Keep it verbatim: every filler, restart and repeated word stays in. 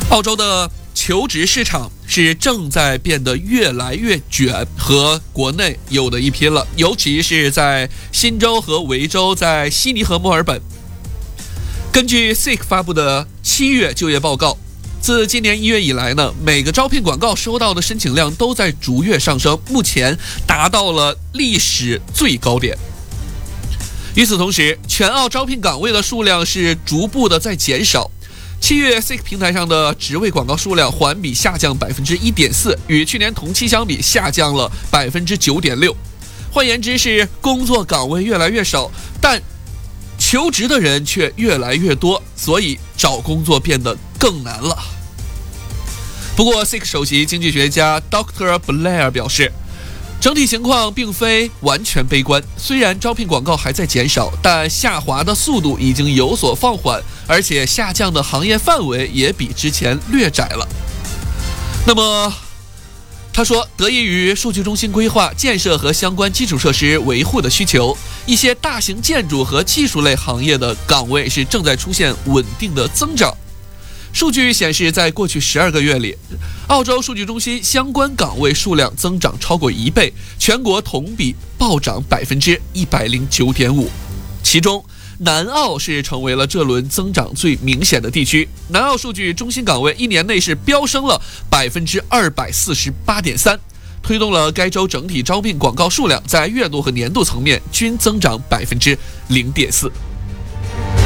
澳洲的求职市场是正在变得越来越卷，和国内有的一拼了，尤其是在新州和维州，在悉尼和墨尔本。根据 S E E K 发布的七月就业报告，自今年一月以来呢，每个招聘广告收到的申请量都在逐月上升，目前达到了历史最高点。与此同时，全澳招聘岗位的数量是逐步的在减少。七月 S E E K 平台上的职位广告数量环比下降 百分之一点四， 与去年同期相比下降了 百分之九点六。 换言之是工作岗位越来越少，但求职的人却越来越多，所以找工作变得更难了。不过 S E E K 首席经济学家 Doctor Blair 表示，整体情况并非完全悲观，虽然招聘广告还在减少，但下滑的速度已经有所放缓，而且下降的行业范围也比之前略窄了。那么他说，得益于数据中心规划建设和相关基础设施维护的需求，一些大型建筑和技术类行业的岗位是正在出现稳定的增长。数据显示，在过去十二个月里，澳洲数据中心相关岗位数量增长超过一倍，全国同比暴涨 百分之一百零九点五。 其中南澳是成为了这轮增长最明显的地区，南澳数据中心岗位一年内是飙升了 百分之二百四十八点三， 推动了该州整体招聘广告数量在月度和年度层面均增长 百分之零点四。